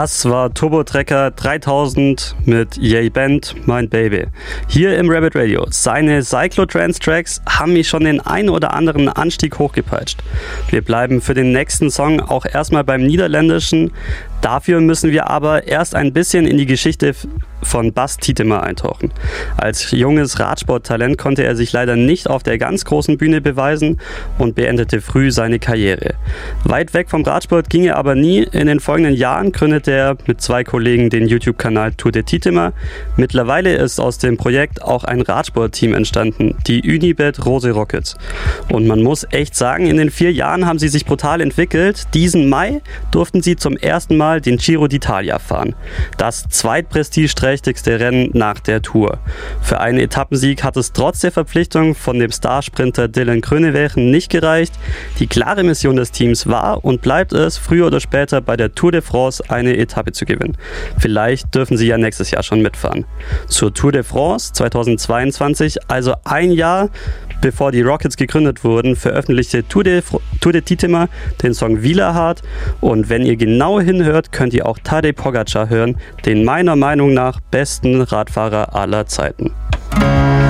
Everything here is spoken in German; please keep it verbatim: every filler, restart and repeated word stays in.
Das war Turbo Trekker dreitausend mit Yay Band, Mein Baby. Hier im Rabbit Radio. Seine Cyclotrance-Tracks haben mich schon den einen oder anderen Anstieg hochgepeitscht. Wir bleiben für den nächsten Song auch erstmal beim Niederländischen. Dafür müssen wir aber erst ein bisschen in die Geschichte von Bas Tietema eintauchen. Als junges Radsporttalent konnte er sich leider nicht auf der ganz großen Bühne beweisen und beendete früh seine Karriere. Weit weg vom Radsport ging er aber nie. In den folgenden Jahren gründete er mit zwei Kollegen den YouTube-Kanal Tour de Tietema. Mittlerweile ist aus dem Projekt auch ein Radsportteam entstanden, die Unibet Rose Rockets. Und man muss echt sagen, in den vier Jahren haben sie sich brutal entwickelt. Diesen Mai durften sie zum ersten Mal den Giro d'Italia fahren. Das zweitprestigeträchtigste Rennen nach der Tour. Für einen Etappensieg hat es trotz der Verpflichtung von dem Starsprinter Dylan Groenewegen nicht gereicht. Die klare Mission des Teams war und bleibt es, früher oder später bei der Tour de France eine Etappe zu gewinnen. Vielleicht dürfen sie ja nächstes Jahr schon mitfahren. Zur Tour de France zweitausendzweiundzwanzig, also ein Jahr bevor die Rockets gegründet wurden, veröffentlichte Tour de, Tour de Tietema den Song Wielerhard. Und wenn ihr genau hinhört, könnt ihr auch Tadej Pogačar hören, den meiner Meinung nach besten Radfahrer aller Zeiten.